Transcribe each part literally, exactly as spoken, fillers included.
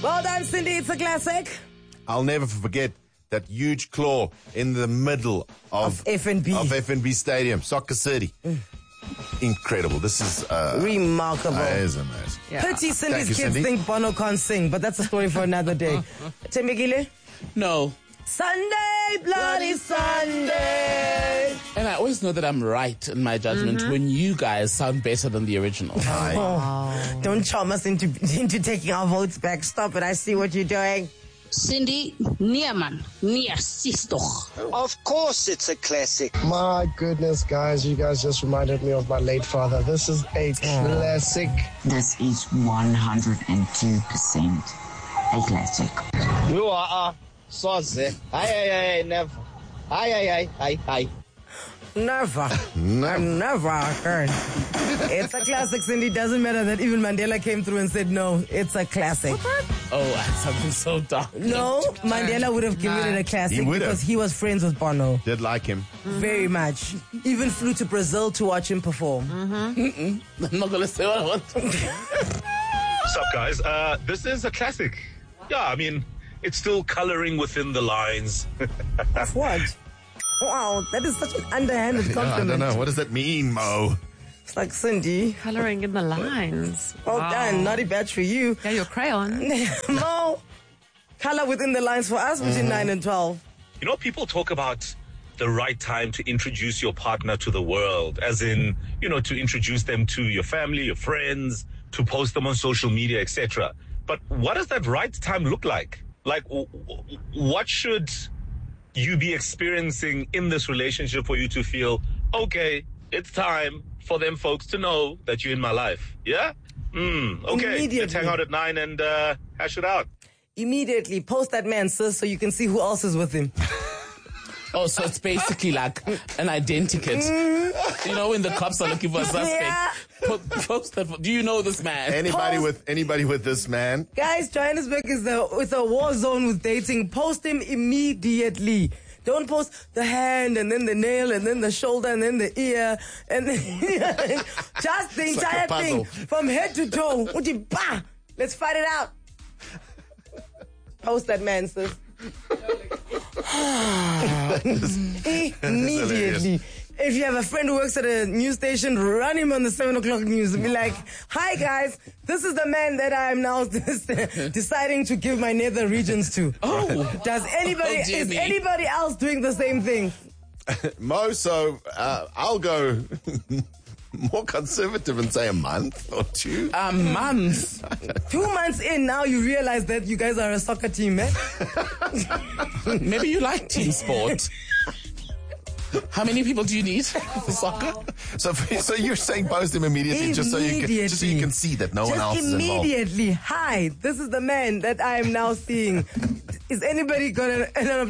Well done, Cindy. It's a classic. I'll never forget that huge claw in the middle of, Of F N B. of F N B Stadium, Soccer City. Mm. Incredible. This is uh, remarkable. Uh, it is amazing. Yeah. Pity Cindy's you, kids Cindy. think Bono can't sing, but that's a story for another day. Tembekile? No. Sunday, bloody Sunday. And I always know that I'm right in my judgment mm-hmm. when you guys sound better than the original. Oh. Don't charm us into, into taking our votes back. Stop it. I see what you're doing. Cindy, nee man, nee sis toch. Of course it's a classic. My goodness, guys, you guys just reminded me of my late father. This is a classic. This is one hundred two percent a classic. You are soze. Aye, aye, aye, never. Aye, aye, aye, aye, aye. Never. Never. Never occurred. It's a classic, Cindy. Doesn't matter that even Mandela came through and said no. It's a classic. Oh, something so dark. No, Mandela would have given nah. it a classic he because he was friends with Bono. Did like him. Mm-hmm. Very much. Even flew to Brazil to watch him perform. Mm-hmm. I'm not going to say what I want. What's up, guys? Uh, this is a classic. Yeah, I mean, it's still coloring within the lines. Of what? Wow, that is such an underhanded compliment. Yeah, I don't know. What does that mean, Mo? It's like, Cindy. Colouring in the lines. Well wow. done. Naughty batch for you. Yeah, your crayon. Mo, colour within the lines for us between mm-hmm. nine and twelve. You know, people talk about the right time to introduce your partner to the world, as in, you know, to introduce them to your family, your friends, to post them on social media, et cetera. But what does that right time look like? Like, w- w- what should you be experiencing in this relationship for you to feel, okay, it's time for them folks to know that you're in my life? Yeah? Mm, okay, let's hang out at nine and uh, hash it out. Immediately post that man, sis, so you can see who else is with him. Oh, so it's basically like an identikit. Mm. You know, when the cops are looking for a suspect, yeah. post that. Do you know this man? Anybody post. with anybody with this man? Guys, Johannesburg is a, it's a war zone with dating. Post him immediately. Don't post the hand and then the nail and then the shoulder and then the ear and then just the entire like thing from head to toe. Let's fight it out. Post that man, sis. Immediately. If you have a friend who works at a news station, run him on the seven o'clock news and be like, hi guys, this is the man that I'm now deciding to give my nether regions to. Oh. Does anybody, oh, is anybody else doing the same thing? Mo, so uh, I'll go more conservative and say a month or two. A month? Two months in, now you realize that you guys are a soccer team, eh? Maybe you like team sport. How many people do you need for soccer? So, so you're saying post him immediately, immediately, just so you can, just so you can see that no just one else is involved. Immediately. Hi, this is the man that I am now seeing. Is anybody gonna?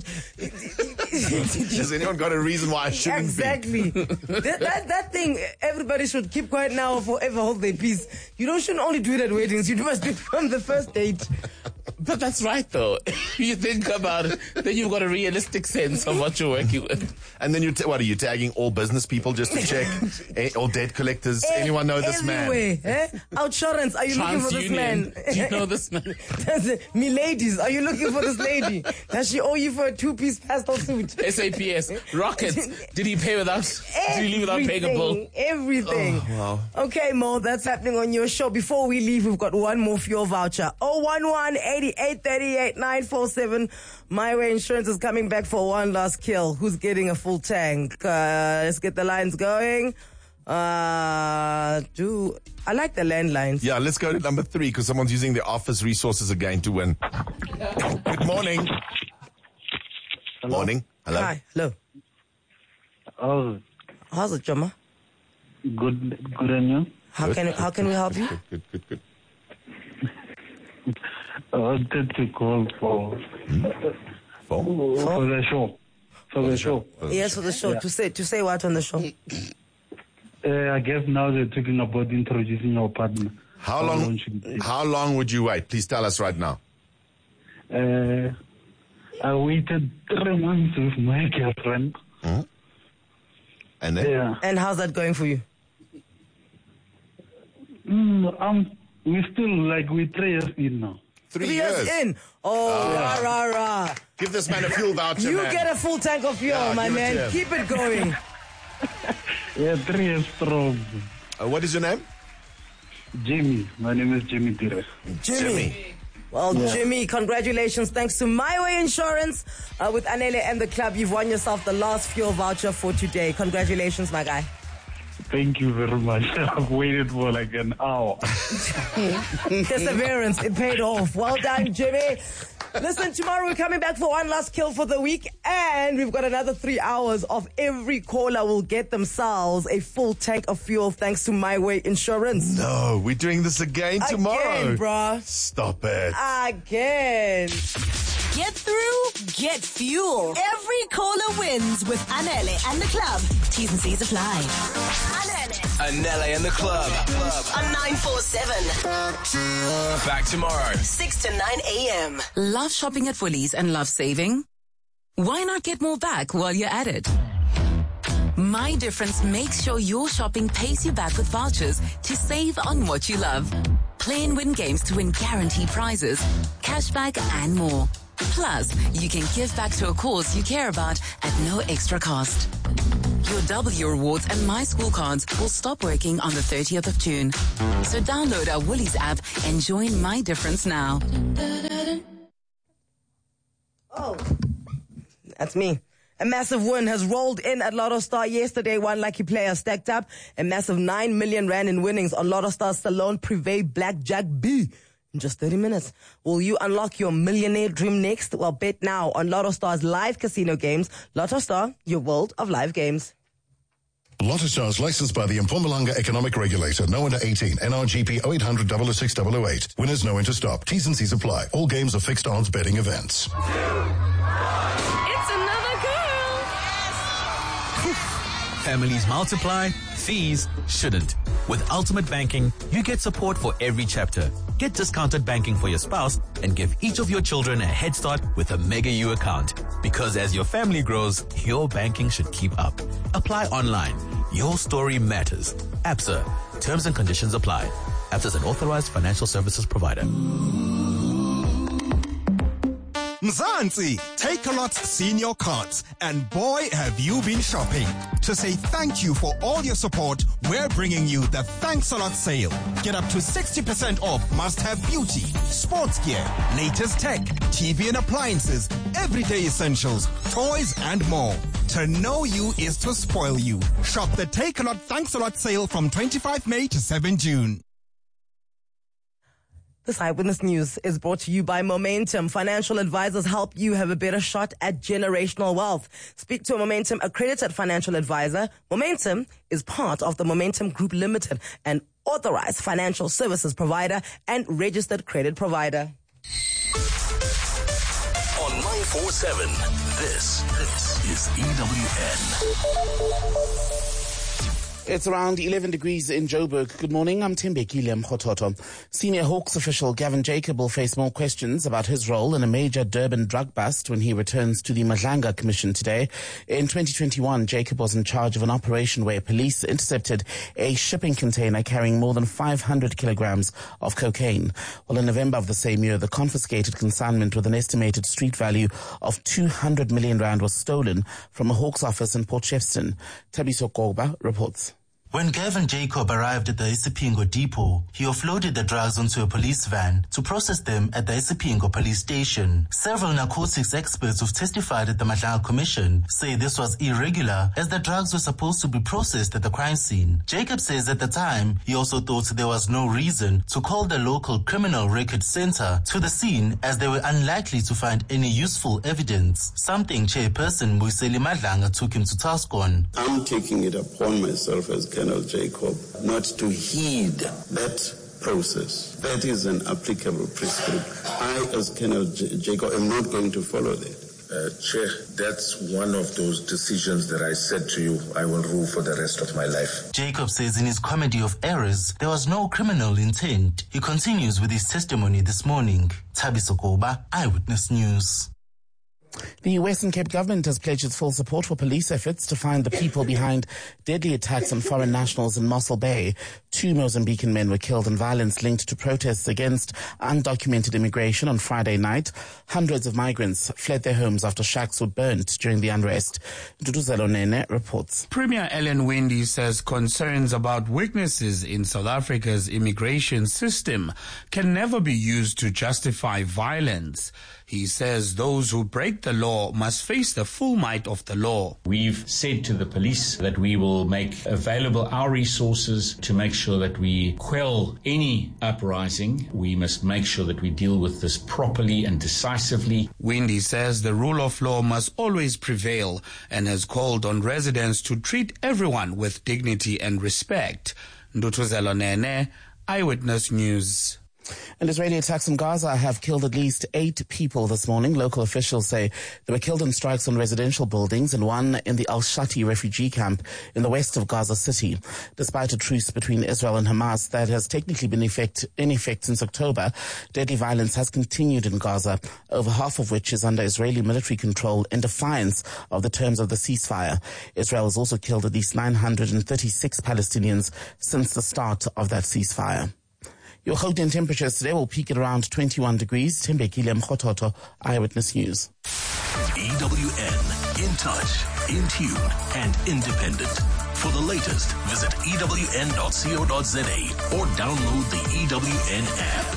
Has anyone got a reason why I shouldn't exactly. be? Exactly. that, that that thing. Everybody should keep quiet now or forever hold their peace. You don't shouldn't only do it at weddings. You must do it from the first date. But that's right, though. If you think about it, then you've got a realistic sense of what you're working with. And then you, t- what are you tagging all business people just to check? A- all debt collectors? E- Anyone know this everywhere, man? Eh? Outsurance, are you looking for this man? Do you know this man? Me ladies, are you looking for this lady? Does she owe you for a two-piece pastel suit? S A P S. Rockets. Did he pay without, everything, did he leave without paying a bill? Everything. Oh, wow. Okay, Mo, that's happening on your show. Before we leave, we've got one more fuel voucher. oh one one, eighty-eight thirty-eight, nine four seven. My Way Insurance is coming back for one last kill. Who's getting a full tank? Uh, let's get the lines going. Uh, do I like the landlines? Yeah, let's go to number three because someone's using their office resources again to win. Good morning. Hello? Morning. Hello. Hi. Hello. Oh, how's it, Joma? Good. Good on you. How Good, can good, how can we help you? Good, good, good, good. I wanted to call for Hmm? For? for the show. For the show. Yes, for the show. Yeah. To say to say what on the show? Uh, I guess now they're talking about introducing your partner. How long? How long would you wait? Please tell us right now. Uh, I waited three months with my girlfriend. Mm-hmm. And then? Yeah. And how's that going for you? Mm, um, we still like we three years in now. Three, Three years. years in. Oh, rah, rah, rah. Give this man a fuel voucher, You man. get a full tank of fuel, Yeah, my give it man. to him. Keep it going. Yeah, three years strong. Uh, what is your name? Jimmy. My name is Jimmy Dire. Jimmy. Jimmy. Well, Yeah. Jimmy, congratulations. Thanks to My Way Insurance. Uh, with Anele and the club, you've won yourself the last fuel voucher for today. Congratulations, my guy. Thank you very much. I've waited for like an hour. Perseverance, it paid off. Well done, Jimmy. Listen, tomorrow we're coming back for one last kill for the week, and we've got another three hours of every caller will get themselves a full tank of fuel thanks to My Way Insurance. No, we're doing this again tomorrow. Again, bruh. Stop it. Again. Get through, get fuel. Every caller wins with Anele and the club. T's and C's apply. Anele. Anele and the club. On nine four seven. Back tomorrow. six to nine a.m. Love shopping at Woolies and love saving? Why not get more back while you're at it? My Difference makes sure your shopping pays you back with vouchers to save on what you love. Play and win games to win guaranteed prizes, cashback and more. Plus, you can give back to a cause you care about at no extra cost. Your W rewards and My School cards will stop working on the thirtieth of June. So download our Woolies app and join My Difference now. Oh, that's me. A massive win has rolled in at Lotto Star yesterday. One lucky player stacked up a massive nine million rand in winnings on Lotto Star's Salon Privé Blackjack B. In just thirty minutes. Will you unlock your millionaire dream next? Well, bet now on Lotto Star's live casino games. Lotto Star, your world of live games. Lotto Stars licensed by the Mpumalanga Economic Regulator. No under eighteen. N R G P oh eight hundred, double oh six, double oh eight. Winners know when to stop. T's and C's apply. All games are fixed odds betting events. It's another girl. Families multiply, fees shouldn't. With Ultimate Banking, you get support for every chapter. Get discounted banking for your spouse and give each of your children a head start with a Mega U account. Because as your family grows, your banking should keep up. Apply online. Your story matters. ABSA. Terms and conditions apply. ABSA is an authorized financial services provider. Mzansi, Takealot's senior cards, and boy have you been shopping. To say thank you for all your support, we're bringing you the Thanks a Lot sale. Get up to sixty percent off must-have beauty, sports gear, latest tech, T V and appliances, everyday essentials, toys and more. To know you is to spoil you. Shop the Takealot Thanks a Lot sale from twenty-fifth May to seventh June. This Eyewitness News is brought to you by Momentum. Financial advisors help you have a better shot at generational wealth. Speak to a Momentum accredited financial advisor. Momentum is part of the Momentum Group Limited, an authorized financial services provider and registered credit provider. On nine four seven, this, this is E W N. It's around eleven degrees in Joburg. Good morning, I'm Tembekile Mkhototo. Senior Hawks official Gavin Jacob will face more questions about his role in a major Durban drug bust when he returns to the Madlanga Commission today. In twenty twenty-one, Jacob was in charge of an operation where police intercepted a shipping container carrying more than five hundred kilograms of cocaine. Well, in November of the same year, the confiscated consignment with an estimated street value of two hundred million rand was stolen from a Hawks office in Port Shepstone. Tabiso Koba reports. When Gavin Jacob arrived at the Isipingo depot, he offloaded the drugs onto a police van to process them at the Isipingo police station. Several narcotics experts who've testified at the Madlanga Commission say this was irregular as the drugs were supposed to be processed at the crime scene. Jacob says at the time, he also thought there was no reason to call the local criminal record center to the scene as they were unlikely to find any useful evidence, something Chairperson Mwiseli Madlanga took him to task on. I'm taking it upon myself as Colonel Jacob not to heed that process. That is an applicable prescription. I, as Colonel J- Jacob, am not going to follow that. Uh, Chair, that's one of those decisions that I said to you I will rule for the rest of my life. Jacob says in his comedy of errors, there was no criminal intent. He continues with his testimony this morning. Tabiso Koba, Eyewitness News. The Western Cape government has pledged its full support for police efforts to find the people behind deadly attacks on foreign nationals in Mossel Bay. Two Mozambican men were killed in violence linked to protests against undocumented immigration on Friday night. Hundreds of migrants fled their homes after shacks were burnt during the unrest. Nduduzelo Nene reports. Premier Ellen Wendy says concerns about weaknesses in South Africa's immigration system can never be used to justify violence. He says those who break the law must face the full might of the law. We've said to the police that we will make available our resources to make sure that we quell any uprising. We must make sure that we deal with this properly and decisively. Wendy says the rule of law must always prevail and has called on residents to treat everyone with dignity and respect. Ndutuzelo Nene, Eyewitness News. And Israeli attacks in Gaza have killed at least eight people this morning. Local officials say they were killed in strikes on residential buildings and one in the Al-Shati refugee camp in the west of Gaza City. Despite a truce between Israel and Hamas that has technically been effect, in effect since October, deadly violence has continued in Gaza, over half of which is under Israeli military control in defiance of the terms of the ceasefire. Israel has also killed at least nine hundred thirty-six Palestinians since the start of that ceasefire. Your Gauteng temperatures today will peak at around twenty-one degrees. Tembekile Mkhototo, Eyewitness News. E W N, in touch, in tune, and independent. For the latest, visit E W N dot co dot za or download the E W N app.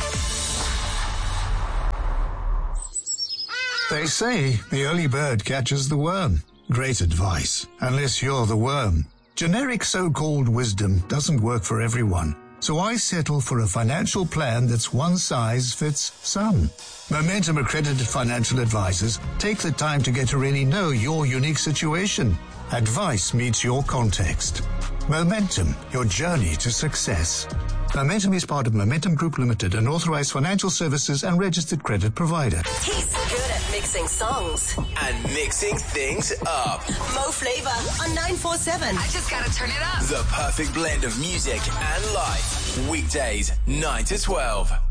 They say the early bird catches the worm. Great advice, unless you're the worm. Generic so-called wisdom doesn't work for everyone. So I settle for a financial plan that's one size fits some. Momentum accredited financial advisors take the time to get to really know your unique situation. Advice meets your context. Momentum, your journey to success. Momentum is part of Momentum Group Limited, an authorized financial services and registered credit provider. He's good at mixing songs and mixing things up. Mo Flavor on nine four seven. I just gotta turn it up. The perfect blend of music and life. Weekdays, nine to twelve.